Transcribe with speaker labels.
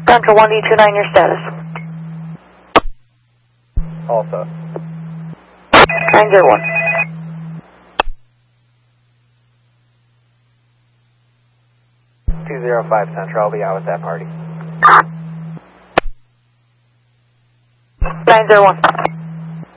Speaker 1: Central 1D29, your status.
Speaker 2: Also.
Speaker 1: 901.
Speaker 2: Central, I'll be out with that party.
Speaker 1: 901.